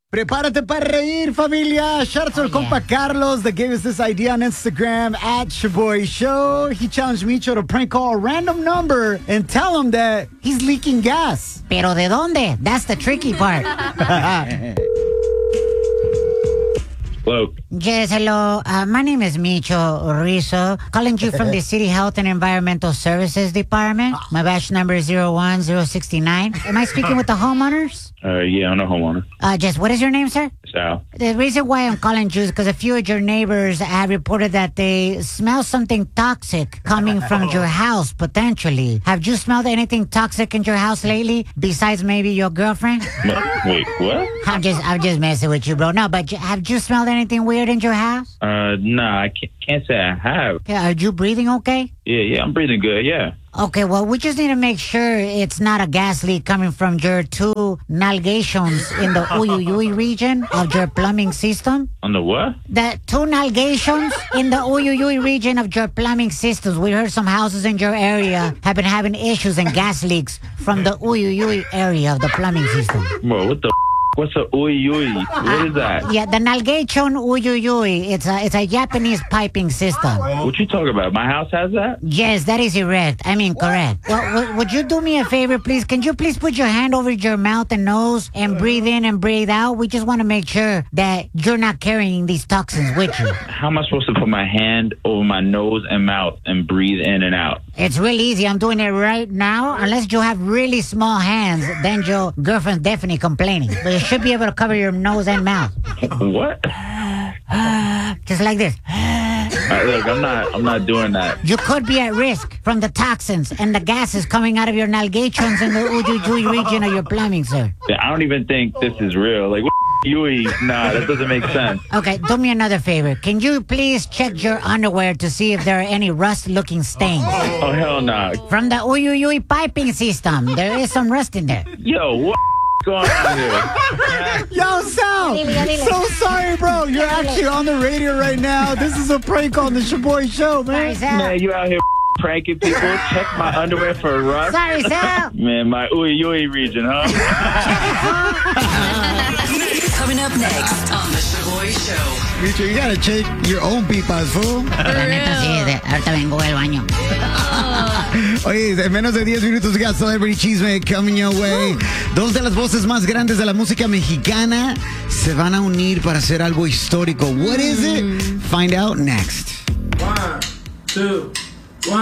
Prepárate para reír, familia. Shout out to el compa Carlos that gave us this idea on Instagram at Shaboy Show. He challenged Micho to prank call a random number and tell him that he's leaking gas. Pero de dónde? That's the tricky part. Hello. Yes, hello. My name is Micho Rizzo, calling you from the City Health and Environmental Services Department. My batch number is 01069. Am I speaking with the homeowners? Yeah, I'm a homeowner. Just what is your name, sir? Sal. The reason why I'm calling you is because a few of your neighbors have reported that they smell something toxic coming from your house, potentially. Have you smelled anything toxic in your house lately, besides maybe your girlfriend? Wait, what? I'm just messing with you, bro. No, but have you smelled anything weird in your house? Nah, I can't say I have. Okay, are you breathing okay? Yeah, I'm breathing good, yeah. Okay, well, we just need to make sure it's not a gas leak coming from your two nalgations in the Uyuyuy region of your plumbing system. On the what? The two nalgations in the Uyuyuy region of your plumbing systems. We heard some houses in your area have been having issues and gas leaks from the Uyuyuy area of the plumbing system. Bro, what the What's a uyuyuy? What is that? Yeah, the nalgation uyuyuy. It's a Japanese piping system. What you talking about? My house has that? Yes, that is correct. Correct. Well, would you do me a favor, please? Can you please put your hand over your mouth and nose and breathe in and breathe out? We just want to make sure that you're not carrying these toxins with you. How am I supposed to put my hand over my nose and mouth and breathe in and out? It's really easy. I'm doing it right now. Unless you have really small hands, then your girlfriend's definitely complaining. But you should be able to cover your nose and mouth. What? Just like this. Look, I'm not doing that. You could be at risk from the toxins and the gases coming out of your nalgations in the Uyuyuy region of your plumbing, sir. I don't even think this is real. Like, what Yui? Nah, that doesn't make sense. Okay, do me another favor. Can you please check your underwear to see if there are any rust-looking stains? Oh, hell no. From the Uyuyuy piping system, there is some rust in there. Yo, what going on here? Yo, Sal! So sorry, bro. You're actually on the radio right now. This is a prank on the Shaboy Show, man. Sorry, Sal. Man, you out here pranking people? Check my underwear for rust? Sorry, Sal. Man, my Uyuyuy region, huh? Coming up next on the Shaboy Show. Micho, you gotta check your own pipas, fool. La neta, sí. Ahorita vengo del baño. Oye, en menos de 10 minutos we got Celebrity Chisme coming your way. Dos de las voces más grandes de la música mexicana se van a unir para hacer algo histórico. What is it? Find out next. 1, 2